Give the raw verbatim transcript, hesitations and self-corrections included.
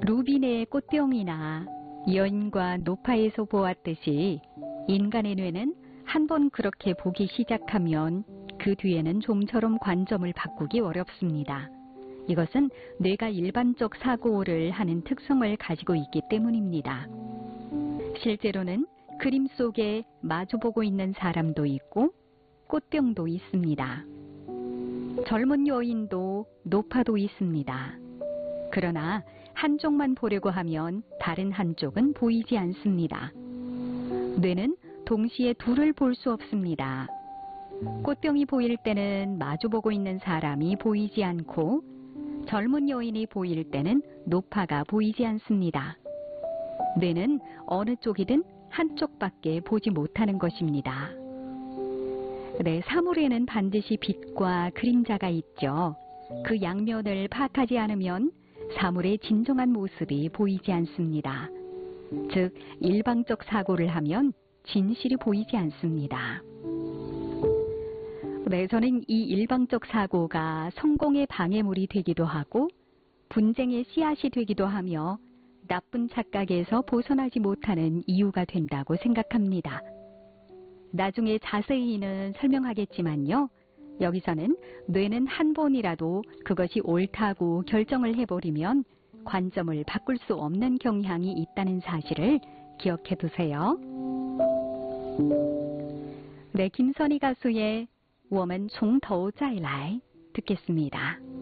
루빈의 꽃병이나 여인과 노파에서 보았듯이 인간의 뇌는 한 번 그렇게 보기 시작하면 그 뒤에는 좀처럼 관점을 바꾸기 어렵습니다. 이것은 뇌가 일반적 사고를 하는 특성을 가지고 있기 때문입니다. 실제로는 그림 속에 마주보고 있는 사람도 있고 꽃병도 있습니다. 젊은 여인도 노파도 있습니다. 그러나 한쪽만 보려고 하면 다른 한쪽은 보이지 않습니다. 뇌는 동시에 둘을 볼 수 없습니다. 꽃병이 보일 때는 마주보고 있는 사람이 보이지 않고 젊은 여인이 보일 때는 노파가 보이지 않습니다. 뇌는 어느 쪽이든 한쪽밖에 보지 못하는 것입니다. 네, 사물에는 반드시 빛과 그림자가 있죠. 그 양면을 파악하지 않으면 사물의 진정한 모습이 보이지 않습니다. 즉, 일방적 사고를 하면 진실이 보이지 않습니다. 네, 저는 이 일방적 사고가 성공의 방해물이 되기도 하고 분쟁의 씨앗이 되기도 하며 나쁜 착각에서 벗어나지 못하는 이유가 된다고 생각합니다. 나중에 자세히는 설명하겠지만요. 여기서는 뇌는 한 번이라도 그것이 옳다고 결정을 해버리면 관점을 바꿀 수 없는 경향이 있다는 사실을 기억해 두세요. 네, 김선희 가수의 我们从头再来 듣겠습니다.